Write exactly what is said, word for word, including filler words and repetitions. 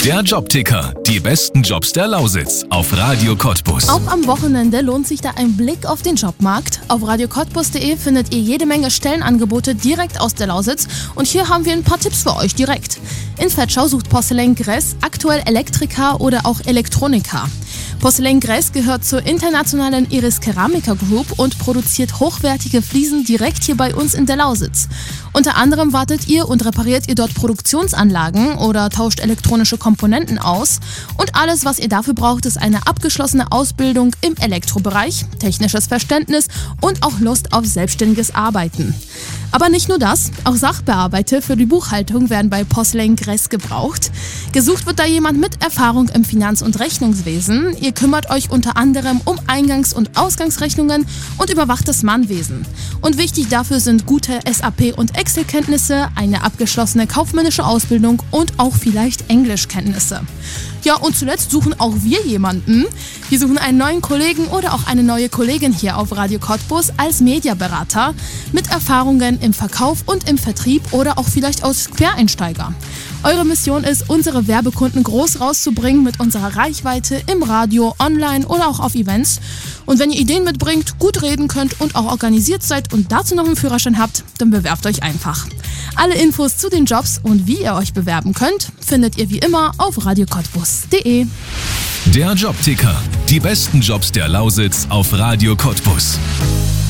Der Jobticker. Die besten Jobs der Lausitz auf Radio Cottbus. Auch am Wochenende lohnt sich da ein Blick auf den Jobmarkt. Auf radio cottbus punkt de findet ihr jede Menge Stellenangebote direkt aus der Lausitz. Und hier haben wir ein paar Tipps für euch direkt. In Vetschau sucht Porcelain Gress aktuell Elektriker oder auch Elektroniker. Porcelain Gress gehört zur internationalen Iris Keramica Group und produziert hochwertige Fliesen direkt hier bei uns in der Lausitz. Unter anderem wartet ihr und repariert ihr dort Produktionsanlagen oder tauscht elektronische Komponenten aus. Und alles, was ihr dafür braucht, ist eine abgeschlossene Ausbildung im Elektrobereich, technisches Verständnis und auch Lust auf selbstständiges Arbeiten. Aber nicht nur das, auch Sachbearbeiter für die Buchhaltung werden bei Porcelain Gress gebraucht. Gesucht wird da jemand mit Erfahrung im Finanz- und Rechnungswesen. Ihr kümmert euch unter anderem um Eingangs- und Ausgangsrechnungen und überwacht das Mahnwesen. Und wichtig dafür sind gute S A P- und Excel-Kenntnisse, eine abgeschlossene kaufmännische Ausbildung und auch vielleicht Englischkenntnisse. Ja, und zuletzt suchen auch wir jemanden. Wir suchen einen neuen Kollegen oder auch eine neue Kollegin hier auf Radio Cottbus als Mediaberater mit Erfahrungen im Verkauf und im Vertrieb oder auch vielleicht als Quereinsteiger. Eure Mission ist, unsere Werbekunden groß rauszubringen mit unserer Reichweite im Radio, online oder auch auf Events. Und wenn ihr Ideen mitbringt, gut reden könnt und auch organisiert seid und dazu noch einen Führerschein habt, dann bewerbt euch einfach. Alle Infos zu den Jobs und wie ihr euch bewerben könnt, findet ihr wie immer auf radio cottbus punkt de. Der Jobticker. Die besten Jobs der Lausitz auf Radio Cottbus.